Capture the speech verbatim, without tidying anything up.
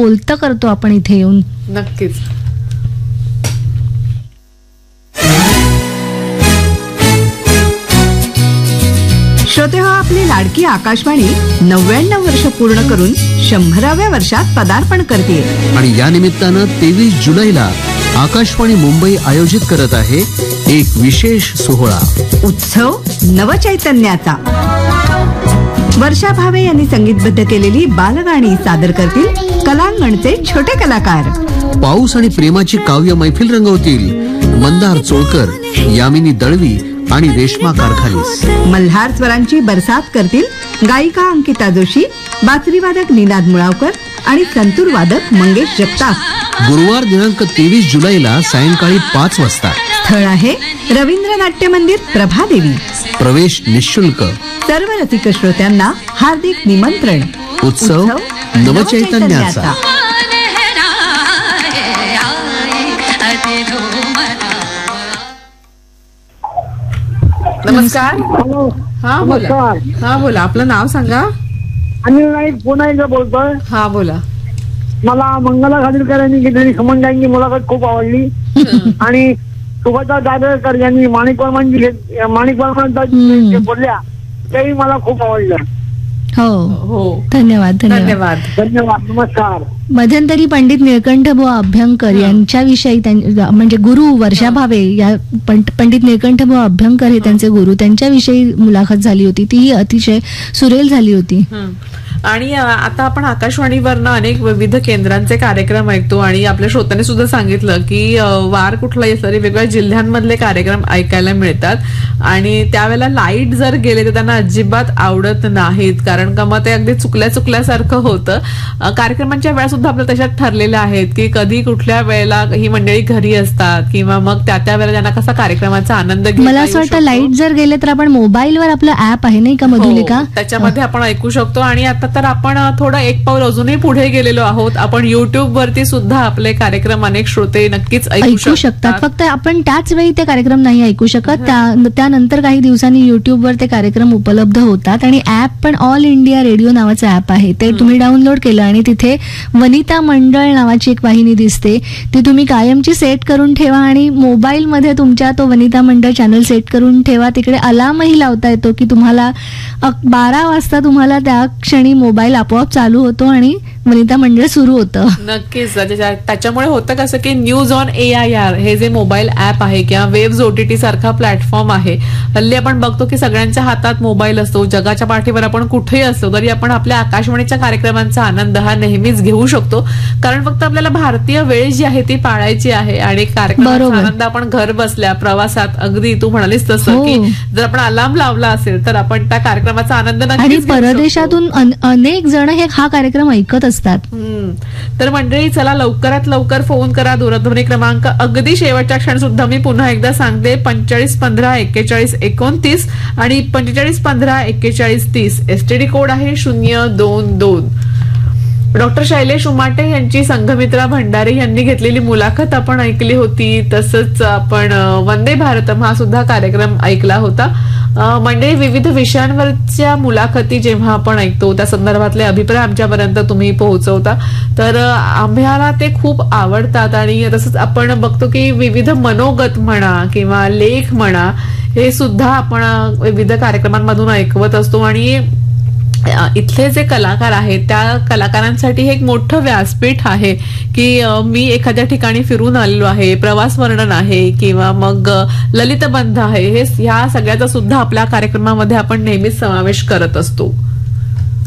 बोलतं करतो आपण इथे येऊन. नक्कीच. श्रोते हो, आपली लाडकी आकाशवाणी नव्याण्णव वर्ष पूर्ण करून शंभराव्या वर्षात पदार्पण करते. आणि या निमित्तानं तेवीस जुलैला आकाशवाणी मुंबई आयोजित करत आहे एक विशेष सोहळा, उत्सव नवचैतन्याचा. वर्षा भावे यांनी संगीतबद्ध केलेली बालगाणी सादर करतील कलांगणचे छोटे कलाकार. पाऊस आणि प्रेमाची काव्य मैफिल रंगवतील मंदार चोळकर, यामिनी दळवी आणि रेश्मा कारखानीस. मल्हार स्वरांची बरसात करतील गायिका अंकिता जोशी, बासरीवादक निनाद मुळावकर आणि संतूर वादक मंगेश जगताप. गुरुवार दिनांक तेवीस जुलैला सायंकाळी पाच वाजता. स्थळ आहे रवींद्र नाट्य मंदिर, प्रभादेवी. प्रवेश निशुल्क. सर्व रसिक श्रोत्यांना हार्दिक निमंत्रण. उत्सव नवचैतन्याचा. नमस्कार. हा बोला. हा बोला, आपलं नाव सांगा. अनिल नाईक पुन्हा एकदा बोलतोय. हा बोला. मला मंगला खादिलकर यांनी घेतलेली खमंगांची मुलाखत खूप आवडली आणि सुभाषा दादरकर यांनी माणिक वर्मांची माणिक वर्मांच्या बोलल्या तेही मला खूप आवडलं. हो हो, धन्यवाद धन्यवाद धन्यवाद धन्यवाद. नमस्कार. मध्यंतरी पंडित निळकंठबुवा अभ्यंकर यांच्याविषयी म्हणजे गुरु वर्षा भावे या पंडित निळकंठबुवा अभ्यंकर हे त्यांचे गुरु, त्यांच्याविषयी मुलाखत झाली होती. तीही अतिशय सुरेल झाली होती. आणि आता आपण आकाशवाणीवरनं अनेक विविध केंद्रांचे कार्यक्रम ऐकतो आणि आपल्या श्रोत्यांनी सुद्धा सांगितलं की वार कुठलाही तरी वेगवेगळ्या जिल्ह्यांमधले कार्यक्रम ऐकायला मिळतात आणि त्यावेळेला लाईट जर गेले तर त्यांना अजिबात आवडत नाहीत, कारण का मग ते अगदी चुकल्या चुकल्यासारखं होतं. कार्यक्रमांच्या वेळा सुद्धा आपल्या तशात ठरलेल्या आहेत की कधी कुठल्या वेळेला ही मंडळी घरी असतात किंवा मग त्या त्या वेळेला त्यांना कसा कार्यक्रमाचा आनंद घेता. मला असं वाटतं लाईट जर गेले तर आपण मोबाईलवर आपलं ऍप आहे नाही का मधुलिका, त्याच्यामध्ये आपण ऐकू शकतो. आणि आता तर आपण थोडं एक पाऊल अजूनही पुढे गेलेलो आहोत. आपण युट्यूब वरती सुद्धा आपले कार्यक्रम अनेक श्रोते नक्कीच ऐकू शकतात. फक्त आपण त्याच वेळी ते कार्यक्रम नाही ऐकू शकत, त्यानंतर काही दिवसांनी युट्यूबवर ते कार्यक्रम उपलब्ध होतात. आणि ऍप पण ऑल इंडिया रेडिओ नावाचं ऍप आहे, ते तुम्ही डाउनलोड केलं आणि तिथे वनिता मंडळ नावाची एक वाहिनी दिसते, ती तुम्ही कायमची सेट करून ठेवा आणि मोबाईलमध्ये तुमच्या तो वनिता मंडळ चॅनल सेट करून ठेवा. तिकडे अलार्मही लावता येतो की तुम्हाला बारा वाजता तुम्हाला त्या क्षणी मोबाईल आपोआप चालू होतो आणि वनिता मंडळ सुरू होतं. नक्कीच. त्याच्यामुळे होतं कसं की news on A I R हे जे मोबाईल ऍप आहे किंवा वेव्स ओटीटी सारखा प्लॅटफॉर्म आहे, हल्ली आपण बघतो की सगळ्यांच्या हातात मोबाईल असतो. जगाच्या पाठीवर आपण कुठेही असतो तरी आपण आपल्या आकाशवाणीच्या कार्यक्रमांचा आनंद हा नेहमीच घेऊ शकतो, कारण फक्त आपल्याला भारतीय वेळ जी आहे ती पाळायची आहे. आणि कार्यक्रमाचा आनंद आपण घर बसल्या प्रवासात, अगदी तू म्हणालीस तसं की जर आपण अलार्म लावला असेल तर आपण त्या कार्यक्रमाचा आनंद नक्कीच. परदेशातून अनेक जण हे हा कार्यक्रम ऐकत असतात. तर मंडळी चला लवकरात लवकर फोन करा. दूरध्वनी क्रमांक अगदी शेवटच्या क्षण सुद्धा मी पुन्हा एकदा सांगते, पंचेचाळीस पंधरा एक्केचाळीस एकोणतीस आणि पंचेचाळीस पंधरा एक्केचाळीस तीस. एसटीडी कोड आहे शून्य दोन दोन. डॉक्टर शैलेश उमाटे यांची संघमित्रा भंडारे यांनी घेतलेली मुलाखत आपण ऐकली होती. तसंच आपण वंदे भारतम हा सुद्धा कार्यक्रम ऐकला होता. मंडळी विविध विषयांवरच्या मुलाखती जेव्हा आपण ऐकतो त्या संदर्भातले अभिप्राय आमच्यापर्यंत तुम्ही पोहोचवता, तर आम्हाला ते खूप आवडतात. आणि तसंच आपण बघतो की विविध मनोगत म्हणा किंवा लेख म्हणा हे सुद्धा आपण विविध कार्यक्रमांमधून ऐकवत असतो. आणि इथले जे कलाकार आहेत त्या कलाकारांसाठी हे एक मोठं व्यासपीठ आहे की मी एखाद्या ठिकाणी फिरून आलेलो आहे, प्रवास वर्णन आहे किंवा मग ललितबंध आहे, हे ह्या सगळ्याचा सुद्धा आपल्या कार्यक्रमामध्ये आपण नेहमीच समावेश करत असतो.